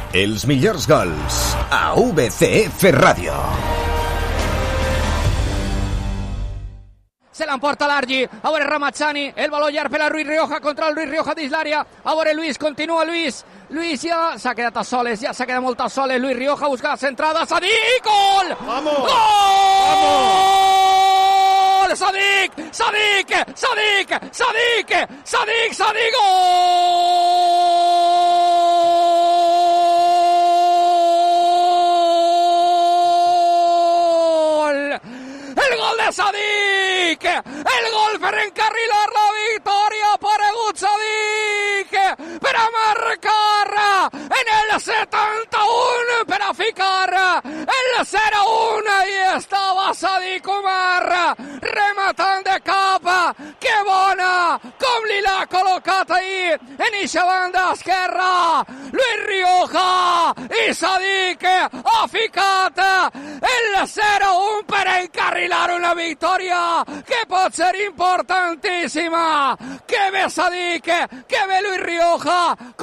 Els millors gols a VCF Ràdio. Se l'emporta l'Argi, a veure Ramazzani, el baló llarg per a Luis Rioja contra el Luis Rioja dins l'àrea, a veure Luis, continua Luis ja s'ha quedat a soles, ja s'ha quedat molt a soles, Luis Rioja busca la centrada, Sadik, gol! ¡Vamos! ¡Gol! ¡Vamos! Sadik, gol! El gol de Sadik! El gol per encarrilar la victòria, aparegut Sadik per a marcar en el 71 per a ficar el 0-1 i estava Sadik Umar rematant de cap. Que bona com li l'ha col·locat ahir en eixa banda esquerra Luis Rioja, i Sadik ha ficat el 0-1 per encarrilar una victòria que pot ser importantíssima. Que bé Sadik, que bé Luis Rioja.